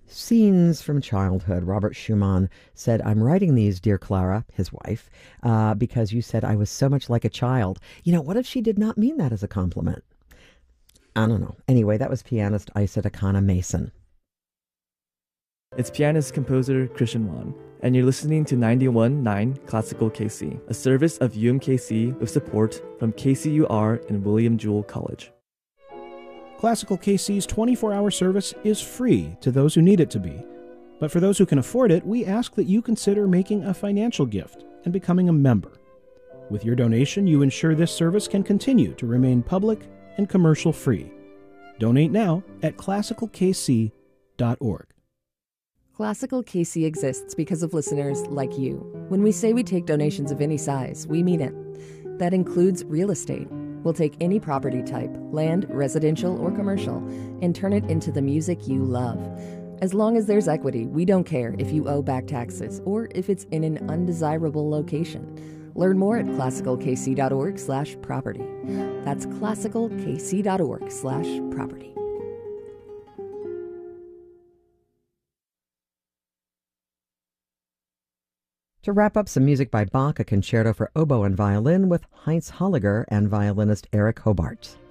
Scenes from childhood. Robert Schumann said, I'm writing these, dear Clara, his wife, because you said I was so much like a child. What if she did not mean that as a compliment? I don't know. Anyway, that was pianist Isa Takana Mason. It's pianist-composer Christian Wan, and you're listening to 91.9 Classical KC, a service of UMKC with support from KCUR and William Jewell College. Classical KC's 24-hour service is free to those who need it to be. But for those who can afford it, we ask that you consider making a financial gift and becoming a member. With your donation, you ensure this service can continue to remain public and commercial free. Donate now at classicalkc.org. Classical KC exists because of listeners like you. When we say we take donations of any size, we mean it. That includes real estate. We'll take any property type, land, residential, or commercial, and turn it into the music you love. As long as there's equity, we don't care if you owe back taxes or if it's in an undesirable location. Learn more at classicalkc.org/property. That's classicalkc.org/property. To wrap up, some music by Bach, a concerto for oboe and violin with Heinz Holliger and violinist Eric Hobart.